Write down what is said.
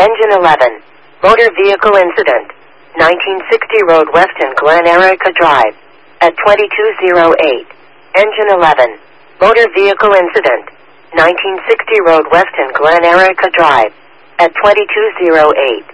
Engine 11. Motor vehicle incident. 1960 Road Weston Glen Erica Drive. At 2208. Engine 11. Motor vehicle incident. 1960 Road Weston Glen Erica Drive. At 2208.